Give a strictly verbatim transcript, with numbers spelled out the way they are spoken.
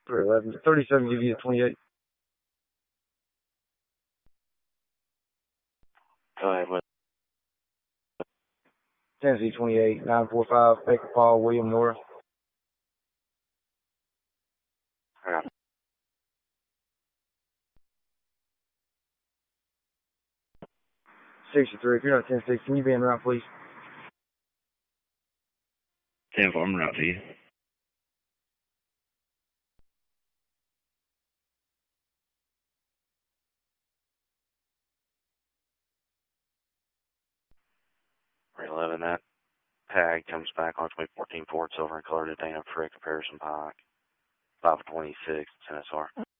three eleven. thirty-seven give you a twenty-eight. Go ahead with Tennessee twenty-eight, nine four five, Baker Paul, William Nora. yeah. sixty-three. If you're not ten six, can you be en route, please? ten four, I'm route to you. three eleven, that tag comes back on its way fourteen Ford Silver and Color to Dana Frick, Comparison Pike, five twenty-six, N S R.